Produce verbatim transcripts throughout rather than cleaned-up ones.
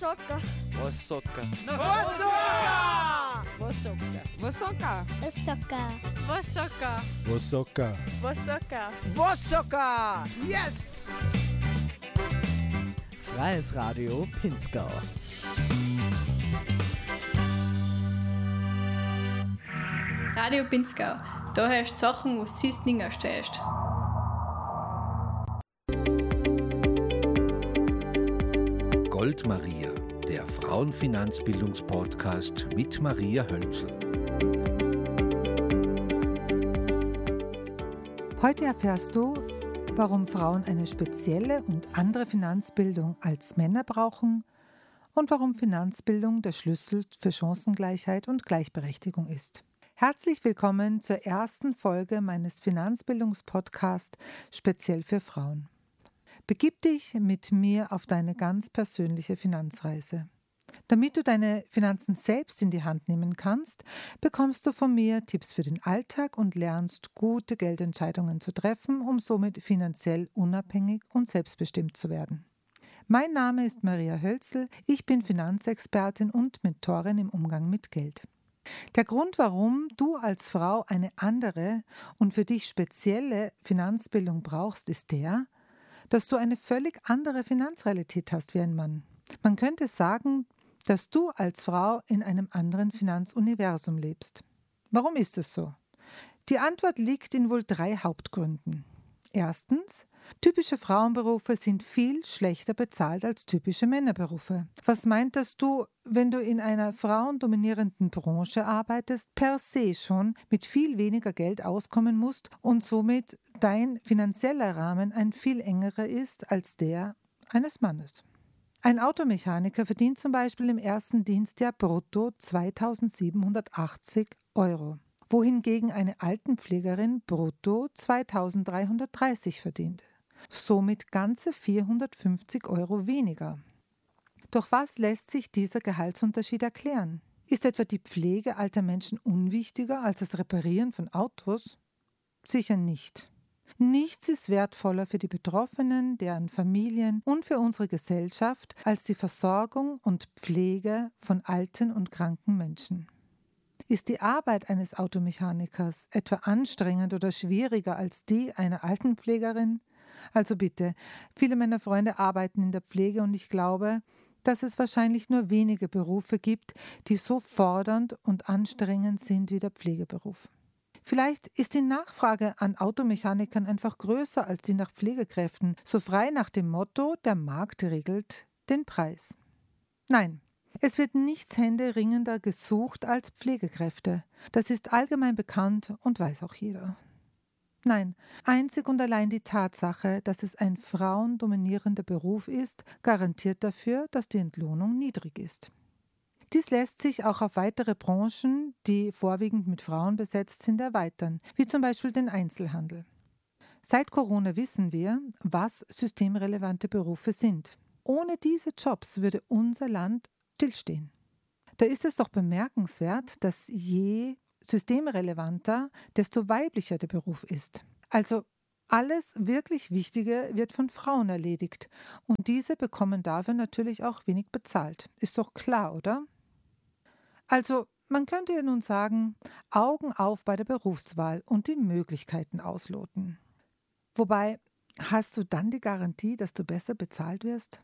Vosoka. Vosoka. Vosoka. Vosoka. Vosoka. Vosoka. Vosoka. Vosoka. Vosoka. Yes! Freies Radio Pinzgau. Radio Pinzgau. Da hast du Sachen, was du nicht erstehst. Gold Maria, der Frauenfinanzbildungspodcast mit Maria Hölzl. Heute erfährst du, warum Frauen eine spezielle und andere Finanzbildung als Männer brauchen und warum Finanzbildung der Schlüssel für Chancengleichheit und Gleichberechtigung ist. Herzlich willkommen zur ersten Folge meines Finanzbildungspodcasts speziell für Frauen. Begib dich mit mir auf deine ganz persönliche Finanzreise. Damit du deine Finanzen selbst in die Hand nehmen kannst, bekommst du von mir Tipps für den Alltag und lernst, gute Geldentscheidungen zu treffen, um somit finanziell unabhängig und selbstbestimmt zu werden. Mein Name ist Maria Hölzl, ich bin Finanzexpertin und Mentorin im Umgang mit Geld. Der Grund, warum du als Frau eine andere und für dich spezielle Finanzbildung brauchst, ist der, dass du eine völlig andere Finanzrealität hast wie ein Mann. Man könnte sagen, dass du als Frau in einem anderen Finanzuniversum lebst. Warum ist es so? Die Antwort liegt in wohl drei Hauptgründen. Erstens, typische Frauenberufe sind viel schlechter bezahlt als typische Männerberufe. Was meint, dass du, wenn du in einer frauendominierenden Branche arbeitest, per se schon mit viel weniger Geld auskommen musst und somit dein finanzieller Rahmen ein viel engerer ist als der eines Mannes. Ein Automechaniker verdient zum Beispiel im ersten Dienstjahr brutto zweitausendsiebenhundertachtzig Euro, wohingegen eine Altenpflegerin brutto zweitausenddreihundertdreißig verdient. Somit ganze vierhundertfünfzig Euro weniger. Durch was lässt sich dieser Gehaltsunterschied erklären? Ist etwa die Pflege alter Menschen unwichtiger als das Reparieren von Autos? Sicher nicht. Nichts ist wertvoller für die Betroffenen, deren Familien und für unsere Gesellschaft als die Versorgung und Pflege von alten und kranken Menschen. Ist die Arbeit eines Automechanikers etwa anstrengend oder schwieriger als die einer Altenpflegerin? Also bitte, viele meiner Freunde arbeiten in der Pflege und ich glaube, dass es wahrscheinlich nur wenige Berufe gibt, die so fordernd und anstrengend sind wie der Pflegeberuf. Vielleicht ist die Nachfrage an Automechanikern einfach größer als die nach Pflegekräften, so frei nach dem Motto, der Markt regelt den Preis. Nein, es wird nichts händeringender gesucht als Pflegekräfte. Das ist allgemein bekannt und weiß auch jeder. Nein, einzig und allein die Tatsache, dass es ein frauendominierender Beruf ist, garantiert dafür, dass die Entlohnung niedrig ist. Dies lässt sich auch auf weitere Branchen, die vorwiegend mit Frauen besetzt sind, erweitern, wie zum Beispiel den Einzelhandel. Seit Corona wissen wir, was systemrelevante Berufe sind. Ohne diese Jobs würde unser Land stillstehen. Da ist es doch bemerkenswert, dass je systemrelevanter, desto weiblicher der Beruf ist. Also alles wirklich Wichtige wird von Frauen erledigt und diese bekommen dafür natürlich auch wenig bezahlt. Ist doch klar, oder? Also man könnte ja nun sagen, Augen auf bei der Berufswahl und die Möglichkeiten ausloten. Wobei, hast du dann die Garantie, dass du besser bezahlt wirst?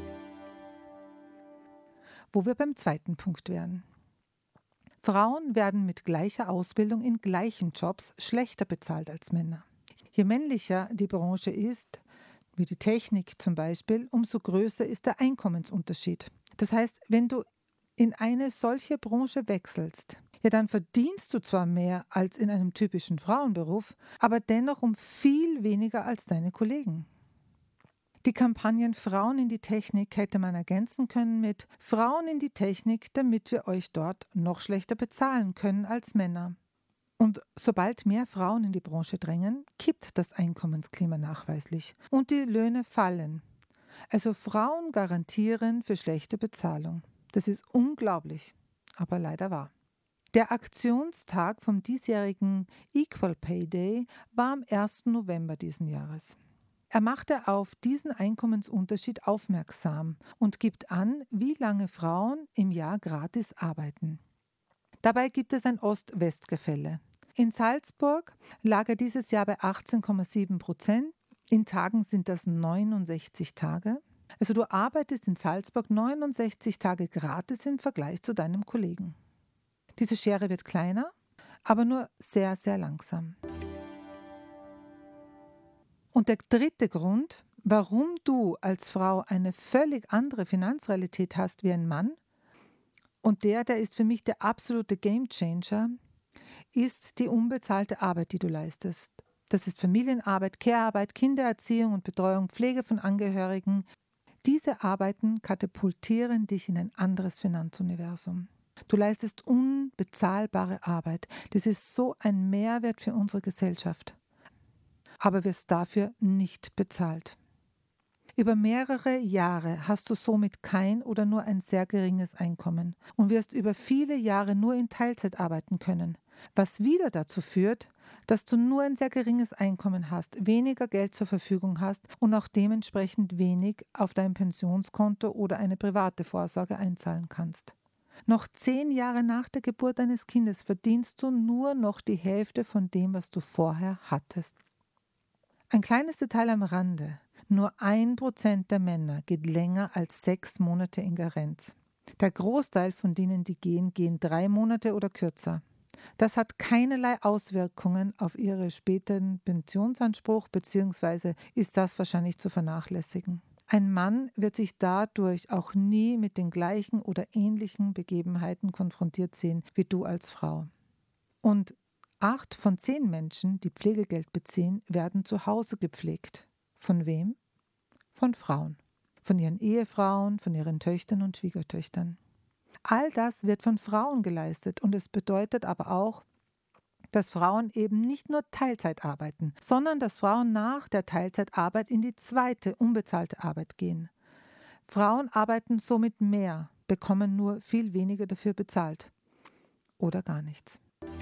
Wo wir beim zweiten Punkt wären. Frauen werden mit gleicher Ausbildung in gleichen Jobs schlechter bezahlt als Männer. Je männlicher die Branche ist, wie die Technik zum Beispiel, umso größer ist der Einkommensunterschied. Das heißt, wenn du in eine solche Branche wechselst, ja, dann verdienst du zwar mehr als in einem typischen Frauenberuf, aber dennoch um viel weniger als deine Kollegen. Die Kampagnen Frauen in die Technik hätte man ergänzen können mit Frauen in die Technik, damit wir euch dort noch schlechter bezahlen können als Männer. Und sobald mehr Frauen in die Branche drängen, kippt das Einkommensklima nachweislich und die Löhne fallen. Also Frauen garantieren für schlechte Bezahlung. Das ist unglaublich, aber leider wahr. Der Aktionstag vom diesjährigen Equal Pay Day war am ersten November diesen Jahres. Er machte auf diesen Einkommensunterschied aufmerksam und gibt an, wie lange Frauen im Jahr gratis arbeiten. Dabei gibt es ein Ost-West-Gefälle. In Salzburg lag er dieses Jahr bei achtzehn Komma sieben Prozent. In Tagen sind das neunundsechzig Tage. Also du arbeitest in Salzburg neunundsechzig Tage gratis im Vergleich zu deinem Kollegen. Diese Schere wird kleiner, aber nur sehr, sehr langsam. Und der dritte Grund, warum du als Frau eine völlig andere Finanzrealität hast wie ein Mann, und der, der ist für mich der absolute Gamechanger, ist die unbezahlte Arbeit, die du leistest. Das ist Familienarbeit, Care-Arbeit, Kindererziehung und Betreuung, Pflege von Angehörigen. Diese Arbeiten katapultieren dich in ein anderes Finanzuniversum. Du leistest unbezahlbare Arbeit. Das ist so ein Mehrwert für unsere Gesellschaft. Aber wirst dafür nicht bezahlt. Über mehrere Jahre hast du somit kein oder nur ein sehr geringes Einkommen und wirst über viele Jahre nur in Teilzeit arbeiten können, was wieder dazu führt, dass du nur ein sehr geringes Einkommen hast, weniger Geld zur Verfügung hast und auch dementsprechend wenig auf dein Pensionskonto oder eine private Vorsorge einzahlen kannst. Noch zehn Jahre nach der Geburt deines Kindes verdienst du nur noch die Hälfte von dem, was du vorher hattest. Ein kleines Detail am Rande. Nur ein Prozent der Männer geht länger als sechs Monate in Karenz. Der Großteil von denen, die gehen, gehen drei Monate oder kürzer. Das hat keinerlei Auswirkungen auf ihren späteren Pensionsanspruch, beziehungsweise ist das wahrscheinlich zu vernachlässigen. Ein Mann wird sich dadurch auch nie mit den gleichen oder ähnlichen Begebenheiten konfrontiert sehen wie du als Frau. Und acht von zehn Menschen, die Pflegegeld beziehen, werden zu Hause gepflegt. Von wem? Von Frauen. Von ihren Ehefrauen, von ihren Töchtern und Schwiegertöchtern. All das wird von Frauen geleistet und es bedeutet aber auch, dass Frauen eben nicht nur Teilzeit arbeiten, sondern dass Frauen nach der Teilzeitarbeit in die zweite unbezahlte Arbeit gehen. Frauen arbeiten somit mehr, bekommen nur viel weniger dafür bezahlt. Oder gar nichts.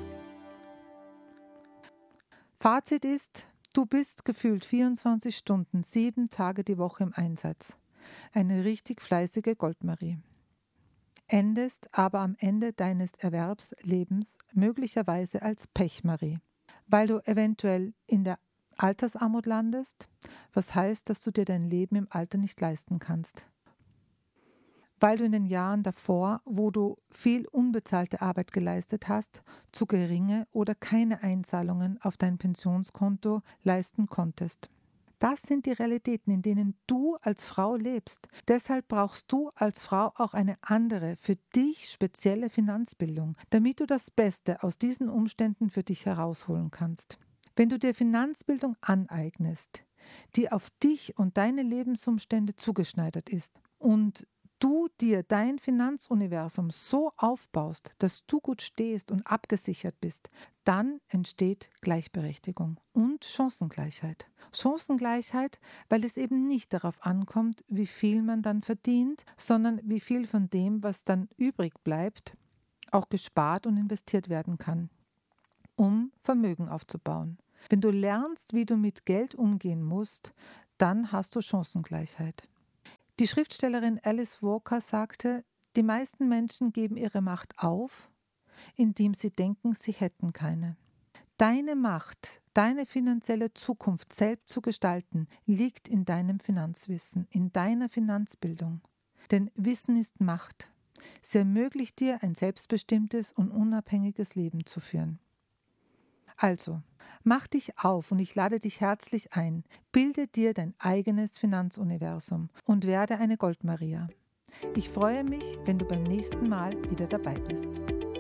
Fazit ist, du bist gefühlt vierundzwanzig Stunden, sieben Tage die Woche im Einsatz. Eine richtig fleißige Goldmarie. Endest aber am Ende deines Erwerbslebens möglicherweise als Pechmarie, weil du eventuell in der Altersarmut landest, was heißt, dass du dir dein Leben im Alter nicht leisten kannst. Weil du in den Jahren davor, wo du viel unbezahlte Arbeit geleistet hast, zu geringe oder keine Einzahlungen auf dein Pensionskonto leisten konntest. Das sind die Realitäten, in denen du als Frau lebst. Deshalb brauchst du als Frau auch eine andere, für dich spezielle Finanzbildung, damit du das Beste aus diesen Umständen für dich herausholen kannst. Wenn du dir Finanzbildung aneignest, die auf dich und deine Lebensumstände zugeschneidert ist und du dir dein Finanzuniversum so aufbaust, dass du gut stehst und abgesichert bist, dann entsteht Gleichberechtigung und Chancengleichheit. Chancengleichheit, weil es eben nicht darauf ankommt, wie viel man dann verdient, sondern wie viel von dem, was dann übrig bleibt, auch gespart und investiert werden kann, um Vermögen aufzubauen. Wenn du lernst, wie du mit Geld umgehen musst, dann hast du Chancengleichheit. Die Schriftstellerin Alice Walker sagte, die meisten Menschen geben ihre Macht auf, indem sie denken, sie hätten keine. Deine Macht, deine finanzielle Zukunft selbst zu gestalten, liegt in deinem Finanzwissen, in deiner Finanzbildung. Denn Wissen ist Macht. Sie ermöglicht dir, ein selbstbestimmtes und unabhängiges Leben zu führen. Also, mach dich auf und ich lade dich herzlich ein. Bilde dir dein eigenes Finanzuniversum und werde eine Goldmaria. Ich freue mich, wenn du beim nächsten Mal wieder dabei bist.